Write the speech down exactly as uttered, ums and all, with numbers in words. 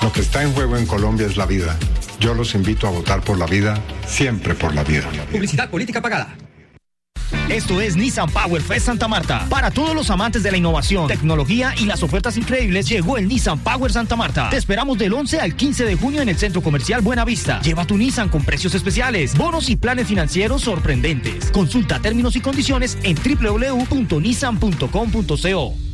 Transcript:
Lo que está en juego en Colombia es la vida. Yo los invito a votar por la vida, siempre por la vida. Publicidad política pagada. Esto es Nissan Power Fest Santa Marta. Para todos los amantes de la innovación, tecnología y las ofertas increíbles, llegó el Nissan Power Santa Marta. Te esperamos del once al quince de junio en el Centro Comercial Buenavista. Lleva tu Nissan con precios especiales, bonos y planes financieros sorprendentes. Consulta términos y condiciones en doble u doble u doble u punto nissan punto com punto co.